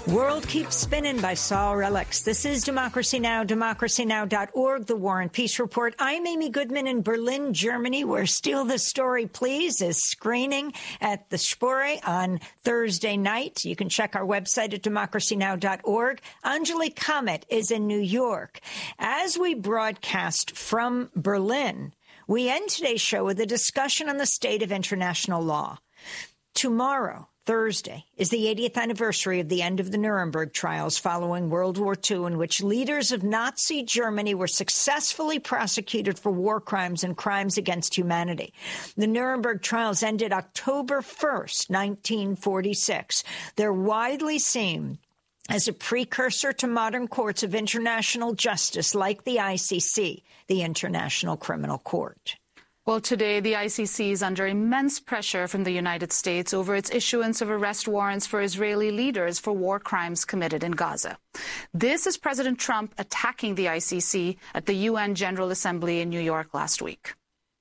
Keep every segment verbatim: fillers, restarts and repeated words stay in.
World Keeps Spinning by Saul Relics. This is Democracy Now!, democracy now dot org, the War and Peace Report. I'm Amy Goodman in Berlin, Germany, where Steal the Story, Please is screening at the Spore on Thursday night. You can check our website at democracy now dot org. Anjali Kamat is in New York. As we broadcast from Berlin, we end today's show with a discussion on the state of international law. Tomorrow, Thursday, is the eightieth anniversary of the end of the Nuremberg trials following World War Two, in which leaders of Nazi Germany were successfully prosecuted for war crimes and crimes against humanity. The Nuremberg trials ended October first, nineteen forty-six. They're widely seen as a precursor to modern courts of international justice like the I C C, the International Criminal Court. Well, today, the I C C is under immense pressure from the United States over its issuance of arrest warrants for Israeli leaders for war crimes committed in Gaza. This is President Trump attacking the I C C at the U N General Assembly in New York last week.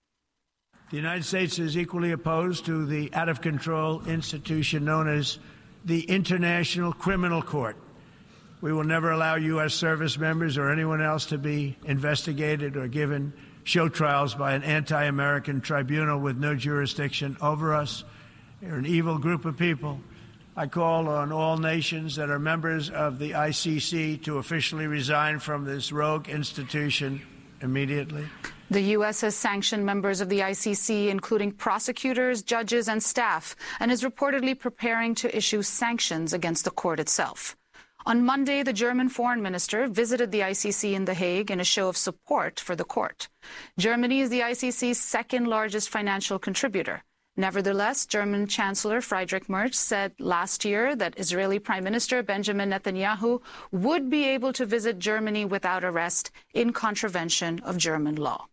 The United States is equally opposed to the out-of-control institution known as the International Criminal Court. We will never allow U S service members or anyone else to be investigated or given show trials by an anti-American tribunal with no jurisdiction over us. They're an evil group of people. I call on all nations that are members of the I C C to officially resign from this rogue institution immediately. The U S has sanctioned members of the I C C, including prosecutors, judges, and staff, and is reportedly preparing to issue sanctions against the court itself. On Monday, the German foreign minister visited the I C C in The Hague in a show of support for the court. Germany is the I C C's second largest financial contributor. Nevertheless, German Chancellor Friedrich Merz said last year that Israeli Prime Minister Benjamin Netanyahu would be able to visit Germany without arrest in contravention of German law.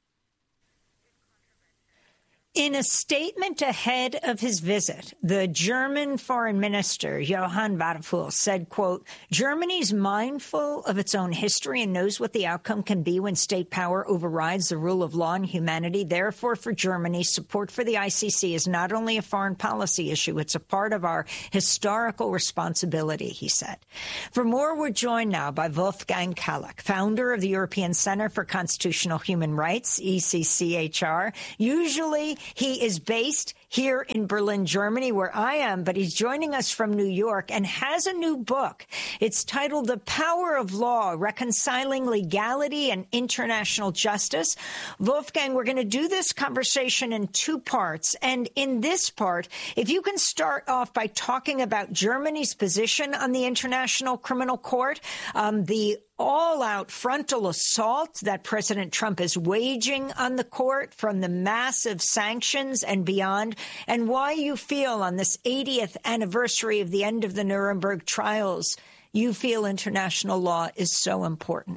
In a statement ahead of his visit, the German foreign minister, Johann Wadephul, said, quote, Germany's mindful of its own history and knows what the outcome can be when state power overrides the rule of law and humanity. Therefore, for Germany, support for the I C C is not only a foreign policy issue, it's a part of our historical responsibility, he said. For more, we're joined now by Wolfgang Kallach, founder of the European Center for Constitutional Human Rights, E C C H R. Usually, he is based here in Berlin, Germany, where I am, but he's joining us from New York and has a new book. It's titled The Power of Law, Reconciling Legality and International Justice. Wolfgang, we're going to do this conversation in two parts. And in this part, if you can start off by talking about Germany's position on the International Criminal Court, um, the all-out frontal assault that President Trump is waging on the court from the massive sanctions and beyond, and why you feel on this eightieth anniversary of the end of the Nuremberg trials, you feel international law is so important.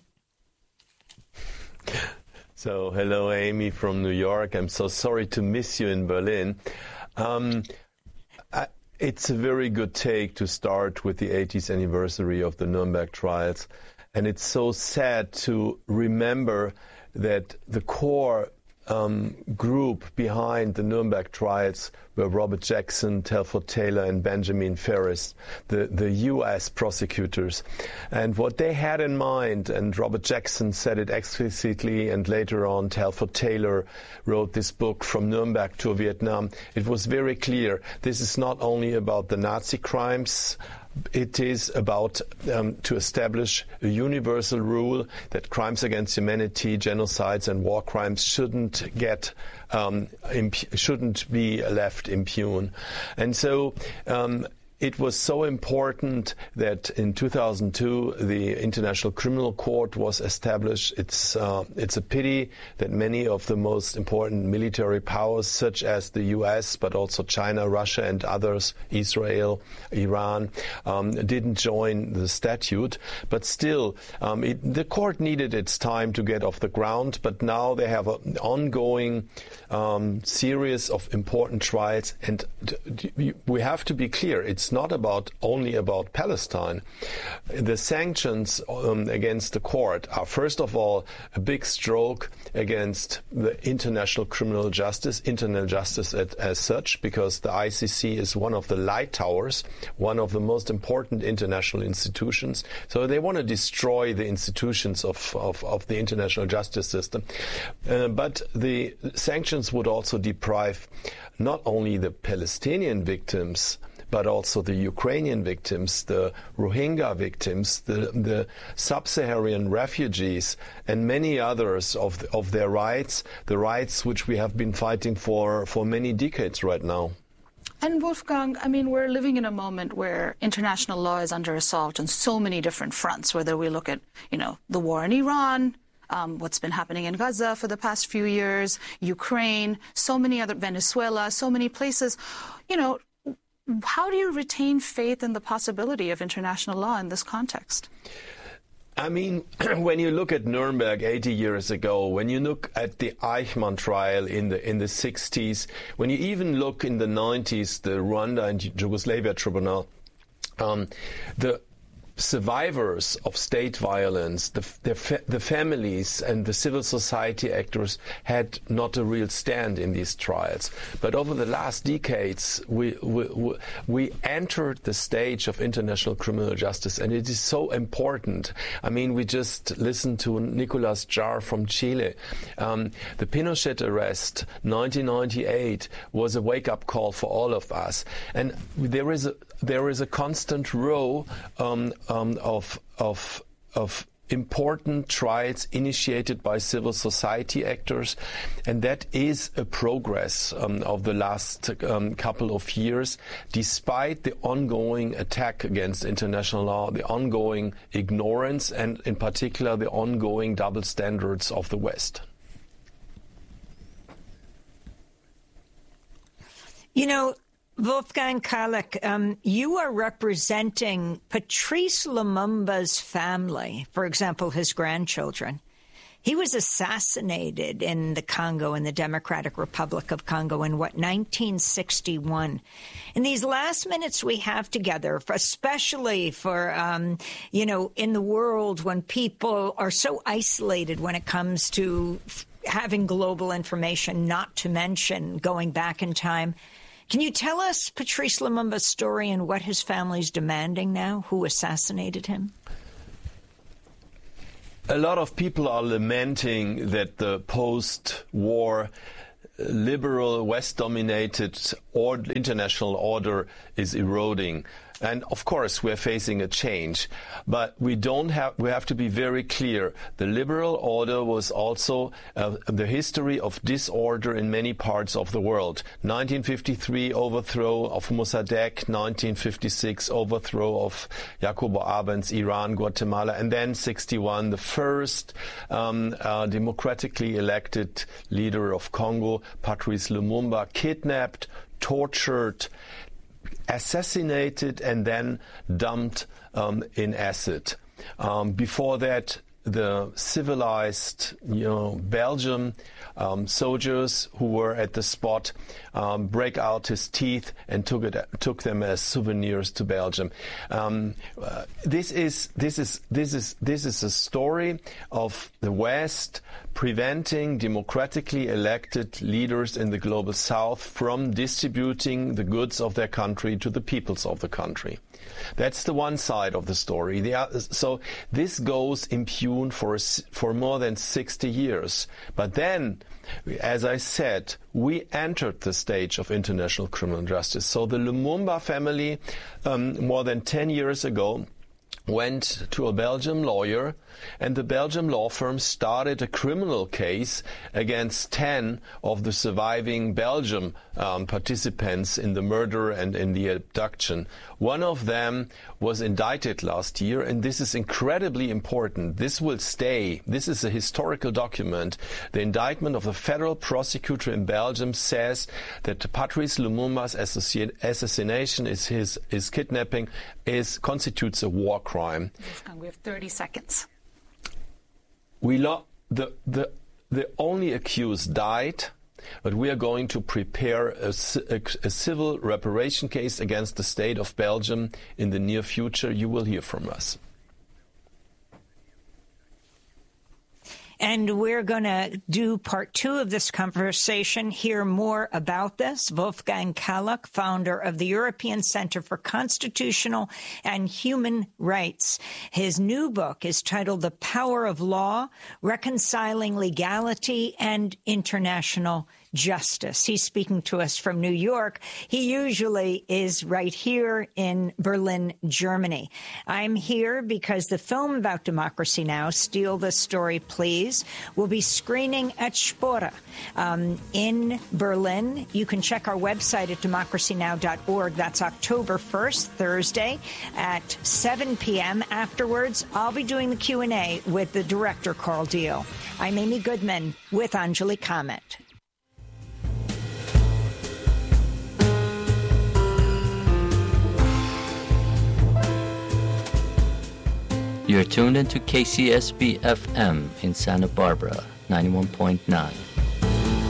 So, hello, Amy from New York. I'm so sorry to miss you in Berlin. Um, I, it's a very good take to start with the eightieth anniversary of the Nuremberg trials. And it's so sad to remember that the core um, group behind the Nuremberg trials were Robert Jackson, Telford Taylor, and Benjamin Ferris, the, the U S prosecutors. And what they had in mind, and Robert Jackson said it explicitly, and later on Telford Taylor wrote this book, From Nuremberg to Vietnam, it was very clear. This is not only about the Nazi crimes, it is about um, to establish a universal rule that crimes against humanity, genocides, and war crimes shouldn't get um, imp- shouldn't be left impune. And so um, it was so important that in two thousand two the International Criminal Court was established. It's uh, it's a pity that many of the most important military powers, such as the U S, but also China, Russia, and others, Israel, Iran, um, didn't join the statute. But still, um, it, the court needed its time to get off the ground. But now they have an ongoing um, series of important trials, and we have to be clear. It's it's not about only about Palestine. The sanctions um, against the court are, first of all, a big stroke against the international criminal justice, international justice at, as such, because the I C C is one of the light towers, one of the most important international institutions. So they want to destroy the institutions of, of, of the international justice system. Uh, but the sanctions would also deprive not only the Palestinian victims, but also the Ukrainian victims, the Rohingya victims, the, the sub-Saharan refugees, and many others of, the, of their rights, the rights which we have been fighting for, for many decades right now. And Wolfgang, I mean, we're living in a moment where international law is under assault on so many different fronts, whether we look at, you know, the war in Iran, Um, what's been happening in Gaza for the past few years, Ukraine, so many other, Venezuela, so many places. You know, how do you retain faith in the possibility of international law in this context? I mean, when you look at Nuremberg eighty years ago, when you look at the Eichmann trial in the in the sixties, when you even look in the nineties, the Rwanda and Yugoslavia tribunal, um, the survivors of state violence, the, the, the families and the civil society actors had not a real stand in these trials. But over the last decades, we, we, we entered the stage of international criminal justice, and it is so important. I mean, we just listened to Nicolas Jarre from Chile. Um, the Pinochet arrest, nineteen ninety-eight, was a wake-up call for all of us. And there is a, there is a constant row um, Um, of of of important trials initiated by civil society actors, and that is a progress um, of the last um, couple of years, despite the ongoing attack against international law, the ongoing ignorance, and in particular the ongoing double standards of the West. You know, Wolfgang Kallek, um, you are representing Patrice Lumumba's family, for example, his grandchildren. He was assassinated in the Congo, in the Democratic Republic of Congo, in what, nineteen sixty-one. In these last minutes we have together, especially for, um, you know, in the world when people are so isolated when it comes to having global information, not to mention going back in time, can you tell us Patrice Lumumba's story and what his family's demanding now, who assassinated him? A lot of people are lamenting that the post-war liberal, West-dominated or international order is eroding. And of course, we're facing a change, but we don't have. We have to be very clear. The liberal order was also uh, the history of disorder in many parts of the world. nineteen fifty-three, overthrow of Mossadegh. nineteen fifty-six, overthrow of Jacobo Arbenz, Iran, Guatemala, and then sixty-one, the first um, uh, democratically elected leader of Congo, Patrice Lumumba, kidnapped, tortured, assassinated, and then dumped um, in acid. Um, before that, the civilized, you know, Belgium um, soldiers who were at the spot um, break out his teeth and took it, took them as souvenirs to Belgium. Um, uh, this is this is this is this is a story of the West preventing democratically elected leaders in the global South from distributing the goods of their country to the peoples of the country. That's the one side of the story. The other, so this goes impune for for more than sixty years. But then, as I said, we entered the stage of international criminal justice. So the Lumumba family, um, more than ten years ago, went to a Belgian lawyer, and the Belgian law firm started a criminal case against ten of the surviving Belgian um, participants in the murder and in the abduction. One of them was indicted last year, and this is incredibly important. This will stay. This is a historical document. The indictment of the federal prosecutor in Belgium says that Patrice Lumumba's assassination, is his, his kidnapping, is constitutes a war crime. We have thirty seconds. We lo- the the the only accused died. but we are going to prepare a, a, a civil reparation case against the state of Belgium in the near future. You will hear from us. And we're going to do part two of this conversation, hear more about this. Wolfgang Kallach, founder of the European Center for Constitutional and Human Rights. His new book is titled The Power of Law, Reconciling Legality and International Justice. He's speaking to us from New York. He usually is right here in Berlin, Germany. I'm here because the film about Democracy Now!, Steal This Story, Please, will be screening at Spora um, in Berlin. You can check our website at democracy now dot org. That's October first, Thursday at seven p.m. Afterwards, I'll be doing the Q and A with the director, Carl Deal. I'm Amy Goodman with Anjali Kamat. You're tuned into K C S B F M in Santa Barbara, ninety-one point nine.